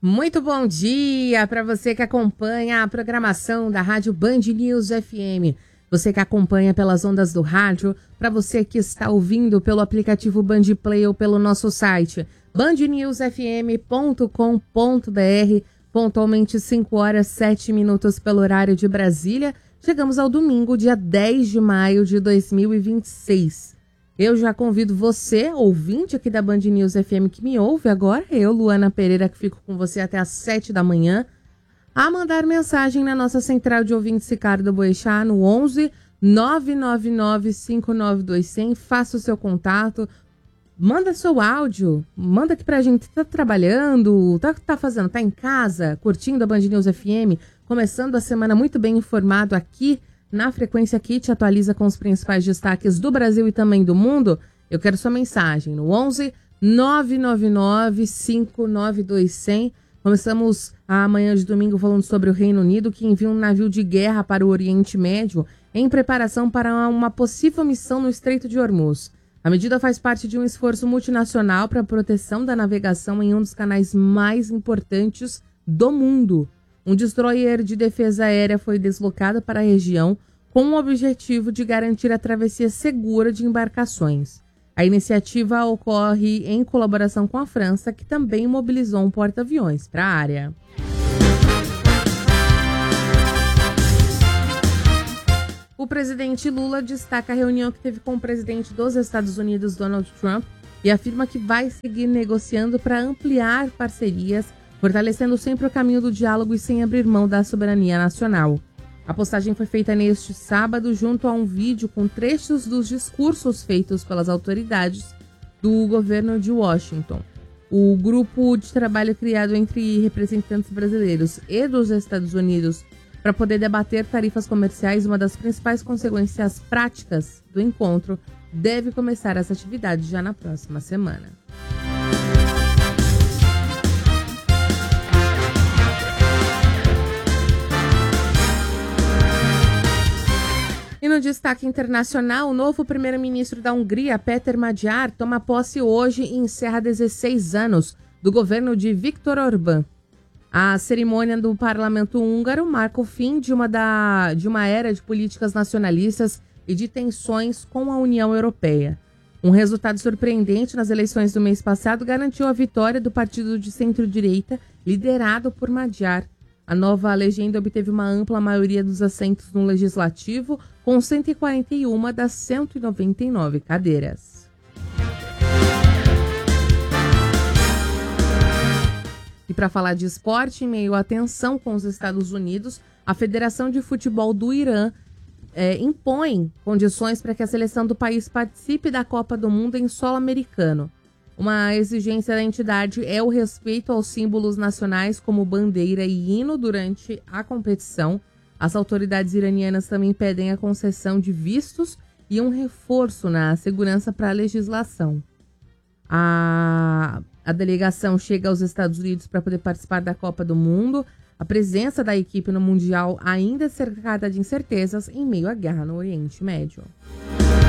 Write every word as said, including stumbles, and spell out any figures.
Muito bom dia para você que acompanha a programação da Rádio Band News F M. Você que acompanha pelas ondas do rádio, para você que está ouvindo pelo aplicativo Band Play ou pelo nosso site band news f m ponto com ponto b r, pontualmente cinco horas e sete minutos pelo horário de Brasília. Chegamos ao domingo, dia dez de maio de dois mil e vinte e seis. Eu já convido você, ouvinte aqui da Band News F M que me ouve agora, eu, Luana Pereira, que fico com você até às sete da manhã, a mandar mensagem na nossa central de ouvintes Ricardo Boechat no onze nove nove nove cinco nove dois zero zero. Faça o seu contato, manda seu áudio, manda aqui pra gente. Tá trabalhando, tá, tá fazendo, tá em casa, curtindo a Band News F M, começando a semana muito bem informado aqui na Frequência que te atualiza com os principais destaques do Brasil e também do mundo. Eu quero sua mensagem no onze nove nove nove cinco nove dois zero zero. Começamos a manhã de domingo falando sobre o Reino Unido, que envia um navio de guerra para o Oriente Médio em preparação para uma possível missão no Estreito de Hormuz. A medida faz parte de um esforço multinacional para a proteção da navegação em um dos canais mais importantes do mundo. Um destroyer de defesa aérea foi deslocado para a região com o objetivo de garantir a travessia segura de embarcações. A iniciativa ocorre em colaboração com a França, que também mobilizou um porta-aviões para a área. O presidente Lula destaca a reunião que teve com o presidente dos Estados Unidos, Donald Trump, e afirma que vai seguir negociando para ampliar parcerias, fortalecendo sempre o caminho do diálogo e sem abrir mão da soberania nacional. A postagem foi feita neste sábado junto a um vídeo com trechos dos discursos feitos pelas autoridades do governo de Washington. O grupo de trabalho criado entre representantes brasileiros e dos Estados Unidos para poder debater tarifas comerciais, uma das principais consequências práticas do encontro, deve começar essa atividade já na próxima semana. E no destaque internacional, o novo primeiro-ministro da Hungria, Péter Magyar, toma posse hoje e encerra dezesseis anos do governo de Viktor Orbán. A cerimônia do parlamento húngaro marca o fim de uma, da, de uma era de políticas nacionalistas e de tensões com a União Europeia. Um resultado surpreendente nas eleições do mês passado garantiu a vitória do partido de centro-direita, liderado por Magyar. A nova legenda obteve uma ampla maioria dos assentos no Legislativo, com cento e quarenta e uma das cento e noventa e nove cadeiras. E para falar de esporte, em meio à tensão com os Estados Unidos, a Federação de Futebol do Irã é, impõe condições para que a seleção do país participe da Copa do Mundo em solo americano. Uma exigência da entidade é o respeito aos símbolos nacionais como bandeira e hino durante a competição. As autoridades iranianas também pedem a concessão de vistos e um reforço na segurança para a legislação. A, a delegação chega aos Estados Unidos para poder participar da Copa do Mundo. A presença da equipe no Mundial ainda é cercada de incertezas em meio à guerra no Oriente Médio.